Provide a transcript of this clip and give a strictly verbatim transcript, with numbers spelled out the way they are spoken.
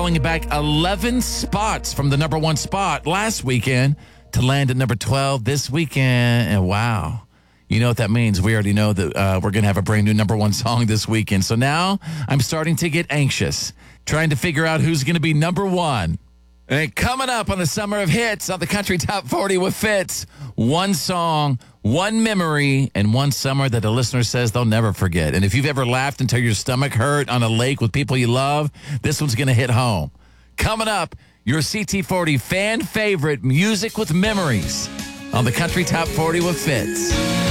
Falling back eleven spots from the number one spot last weekend to land at number twelve this weekend. And wow, you know what that means. We already know that uh, we're going to have a brand new number one song this weekend. So now I'm starting to get anxious, trying to figure out who's going to be number one. And coming up on the Summer of Hits on the Country Top forty with Fitz, one song, one memory, and one summer that the listener says they'll never forget. And if you've ever laughed until your stomach hurt on a lake with people you love, this one's going to hit home. Coming up, your C T forty fan favorite music with memories on the Country Top forty with Fitz.